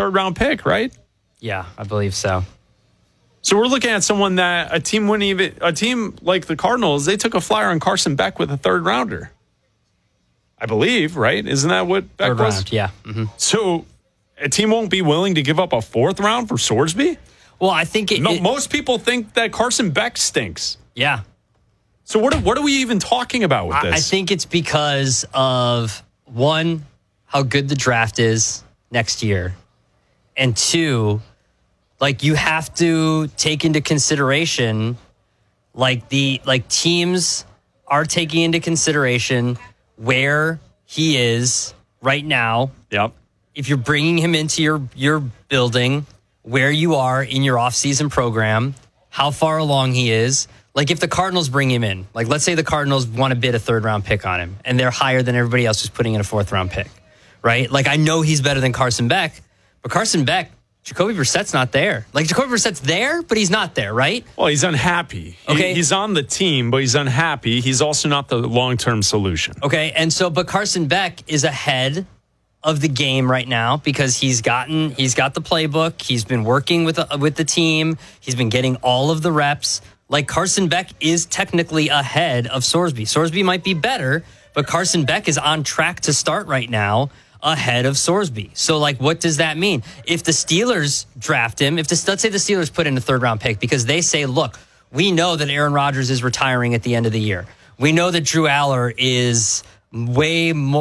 third round pick, right? Yeah, I believe so. So we're looking at someone that a team like the Cardinals, they took a flyer on Carson Beck with a third rounder. I believe, right? Isn't that what Beck third was? round, yeah. Mm-hmm. So a team won't be willing to give up a fourth round for Sorsby? Well, I think most people think that Carson Beck stinks. Yeah. So what are we even talking about with this? I think it's because of, one, how good the draft is next year, and two, like, you have to take into consideration, teams are taking into consideration where he is right now. Yep. If you're bringing him into your building, where you are in your offseason program, how far along he is. Like, if the Cardinals bring him in, like, let's say the Cardinals want to bid a third-round pick on him, and they're higher than everybody else who's putting in a fourth-round pick, right? Like, I know he's better than Carson Beck, but Carson Beck, Jacoby Brissett's not there. Like, Jacoby Brissett's there, but he's not there, right? Well, he's unhappy. Okay. He's on the team, but he's unhappy. He's also not the long-term solution. Okay, and so, but Carson Beck is ahead of the game right now because he's got the playbook. He's been working with the team. He's been getting all of the reps. Like, Carson Beck is technically ahead of Sorsby. Sorsby might be better, but Carson Beck is on track to start right now ahead of Sorsby. So, like, what does that mean? If the Steelers draft him, let's say the Steelers put in a third-round pick because they say, look, we know that Aaron Rodgers is retiring at the end of the year. We know that Drew Aller is way more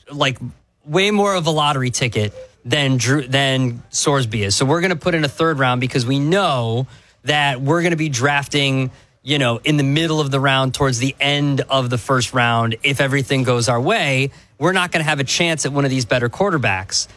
of a lottery ticket than Sorsby is. So we're going to put in a third round because we know that we're going to be drafting, in the middle of the round towards the end of the first round. If everything goes our way, we're not going to have a chance at one of these better quarterbacks.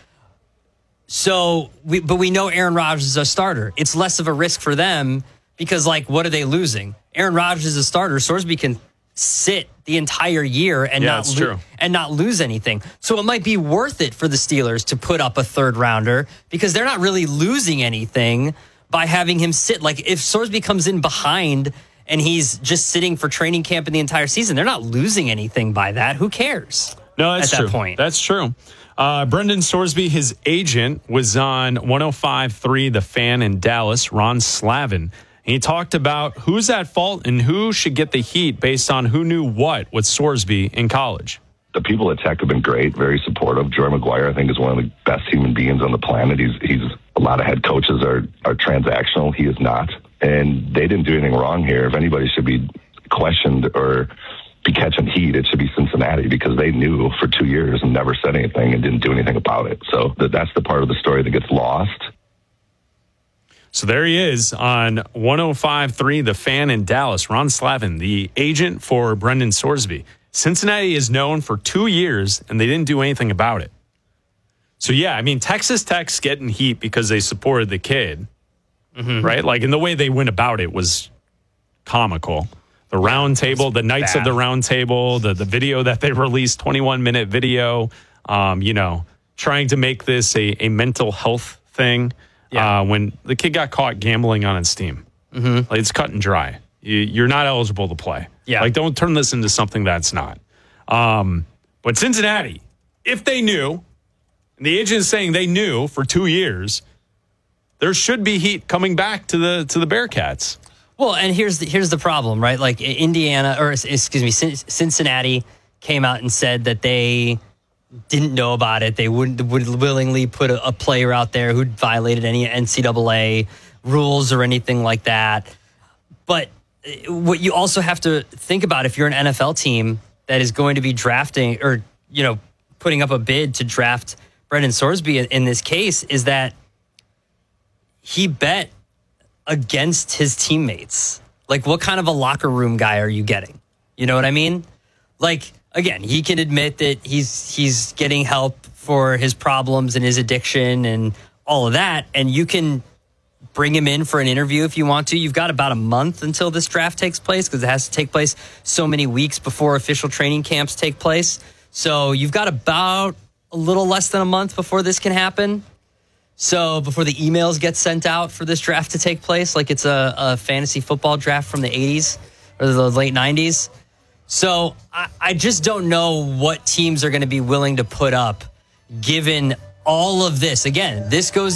So, but we know Aaron Rodgers is a starter. It's less of a risk for them because, like, what are they losing? Aaron Rodgers is a starter. Sorsby can sit the entire year and not lose anything. So it might be worth it for the Steelers to put up a third rounder because they're not really losing anything by having him sit. Like, if Sorsby comes in behind and he's just sitting for training camp in the entire season, they're not losing anything by that. Who cares? No, that's at true. That point. That's true. Brendan Sorsby, his agent, was on 105.3 The Fan in Dallas, Ron Slavin. He talked about who's at fault and who should get the heat based on who knew what with Sorsby in college. The people at Tech have been great, very supportive. Joey McGuire, I think, is one of the best human beings on the planet. He's a lot of head coaches are transactional. He is not. And they didn't do anything wrong here. If anybody should be questioned or be catching heat, it should be Cincinnati because they knew for 2 years and never said anything and didn't do anything about it. So that's the part of the story that gets lost. So there he is on 105.3 The Fan in Dallas, Ron Slavin, the agent for Brendan Sorsby. Cincinnati is known for 2 years, and they didn't do anything about it. So, yeah, I mean, Texas Tech's getting heat because they supported the kid, right? Like, and the way they went about it was comical. The round table, the Knights of the Round Table, the video that they released, 21-minute video, trying to make this a mental health thing. Yeah. When the kid got caught gambling on his team. Like, it's cut and dry. You're not eligible to play. Yeah. Like, don't turn this into something that's not. But Cincinnati, if they knew, and the agent is saying they knew for 2 years, there should be heat coming back to the Bearcats. Well, and here's the problem, right? Like, Cincinnati came out and said that they didn't know about it. They would willingly put a player out there who violated any NCAA rules or anything like that. But what you also have to think about, if you're an NFL team that is going to be drafting or, putting up a bid to draft Brendan Sorsby in this case, is that he bet against his teammates. Like, what kind of a locker room guy are you getting? You know what I mean? Like, again, he can admit that he's getting help for his problems and his addiction and all of that, and you can bring him in for an interview if you want to. You've got about a month until this draft takes place because it has to take place so many weeks before official training camps take place. So you've got about a little less than a month before this can happen. So before the emails get sent out for this draft to take place, like it's a fantasy football draft from the 80s or the late 90s. So I just don't know what teams are going to be willing to put up given all of this. Again, this goes